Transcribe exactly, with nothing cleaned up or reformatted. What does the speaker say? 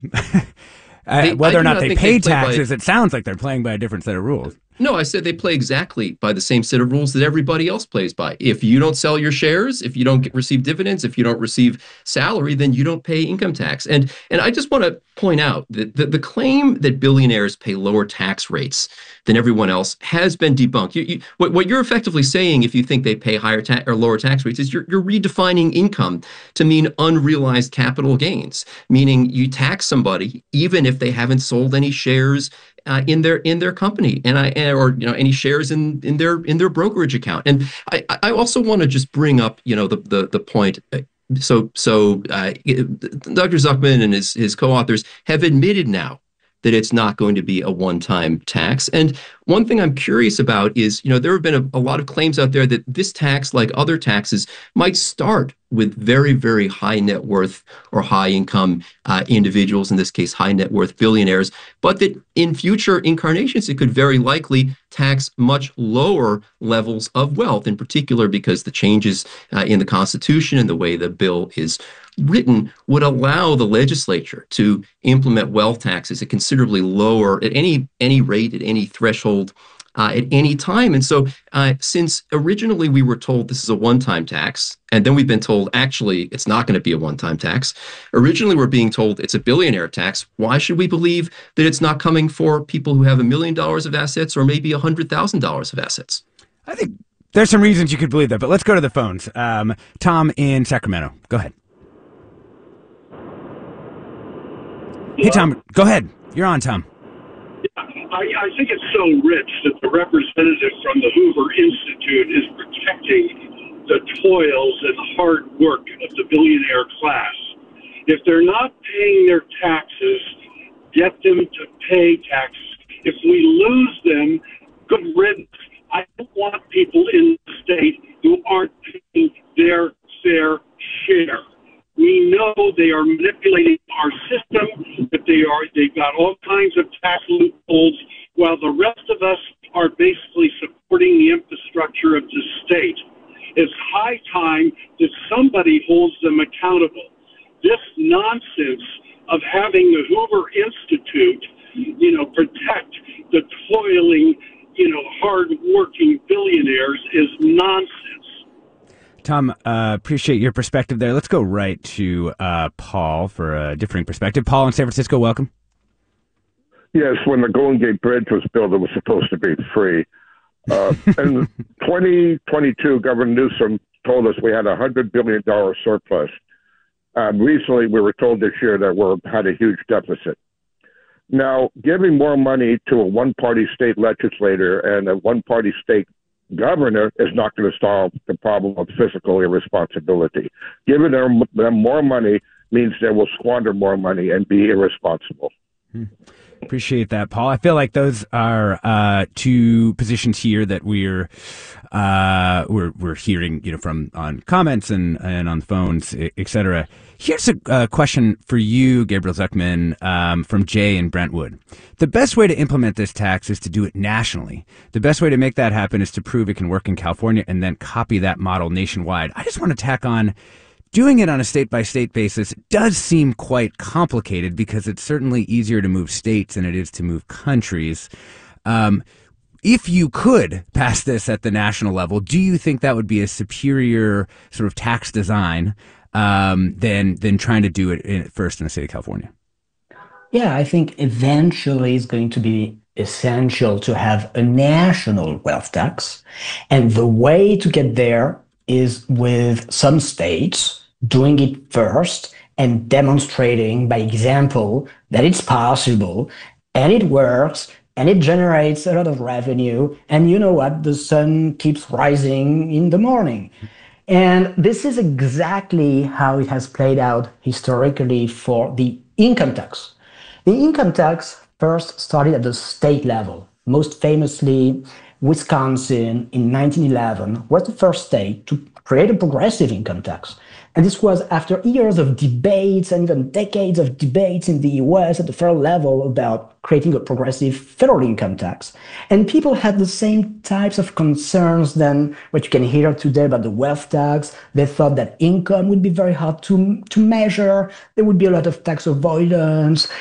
Uh, They, I whether or do not not they think they pay play by. taxes, it sounds like they're playing by a different set of rules. No, I said they play exactly by the same set of rules that everybody else plays by. If you don't sell your shares, if you don't get, receive dividends, if you don't receive salary, then you don't pay income tax. And and I just want to point out that the, the claim that billionaires pay lower tax rates than everyone else has been debunked. You, you, what, what you're effectively saying, if you think they pay higher tax or lower tax rates, is you're, you're redefining income to mean unrealized capital gains, meaning you tax somebody even if they haven't sold any shares uh, in their in their company, and I or you know any shares in in their in their brokerage account. And I I also want to just bring up you know the the the point. uh, So so uh, Doctor Zuckman and his his co-authors have admitted now that it's not going to be a one-time tax. And one thing I'm curious about is, you know, there have been a, a lot of claims out there that this tax, like other taxes, might start with very, very high net worth or high income uh, individuals, in this case, high net worth billionaires, but that in future incarnations, it could very likely tax much lower levels of wealth, in particular because the changes uh, in the Constitution and the way the bill is written would allow the legislature to implement wealth taxes at considerably lower at any any rate at any threshold uh, at any time. And so uh, since originally we were told this is a one-time tax, and then we've been told actually it's not going to be a one-time tax. Originally we're being told it's a billionaire tax. Why should we believe that it's not coming for people who have a million dollars of assets or maybe a hundred thousand dollars of assets? I think there's some reasons you could believe that, but let's go to the phones. Um, Tom in Sacramento, go ahead. Hey, Tom, go ahead. You're on, Tom. I, I think it's so rich that the representative from the Hoover Institute is protecting the toils and hard work of the billionaire class. If they're not paying their taxes, get them to pay taxes. If we lose them, good riddance. I don't want people in the state who aren't paying their fair share. We know they are manipulating our system, that they are, they've got all kinds of tax loopholes, while the rest of us are basically supporting the infrastructure of the state. It's high time that somebody holds them accountable. This nonsense of having the Hoover Institute, you know, protect the toiling, you know, hard-working billionaires is nonsense. Tom, uh, appreciate your perspective there. Let's go right to uh, Paul for a differing perspective. Paul in San Francisco, welcome. Yes, when the Golden Gate Bridge was built, it was supposed to be free. Uh, in twenty twenty-two, Governor Newsom told us we had a one hundred billion dollars surplus. Um, recently, we were told this year that we had a huge deficit. Now, giving more money to a one-party state legislator and a one-party state governor is not going to solve the problem of fiscal irresponsibility. Giving them, them more money means they will squander more money and be irresponsible. Hmm. Appreciate that, Paul. I feel like those are uh, two positions here that we're uh, we're we're hearing, you know, from on comments and and on phones, et cetera. Here's a uh, question for you, Gabriel Zuckman, um, from Jay in Brentwood. The best way to implement this tax is to do it nationally. The best way to make that happen is to prove it can work in California and then copy that model nationwide. I just want to tack on, doing it on a state-by-state basis does seem quite complicated because it's certainly easier to move states than it is to move countries. Um, if you could pass this at the national level, do you think that would be a superior sort of tax design um, than than trying to do it in, first in the state of California? Yeah, I think eventually it's going to be essential to have a national wealth tax. And the way to get there is with some states doing it first and demonstrating by example that it's possible and it works and it generates a lot of revenue. And you know what? The sun keeps rising in the morning. And this is exactly how it has played out historically for the income tax. The income tax first started at the state level. Most famously, Wisconsin in nineteen eleven was the first state to create a progressive income tax. And this was after years of debates and even decades of debates in the U S at the federal level about creating a progressive federal income tax. And people had the same types of concerns than what you can hear today about the wealth tax. They thought that income would be very hard to, to measure. There would be a lot of tax avoidance.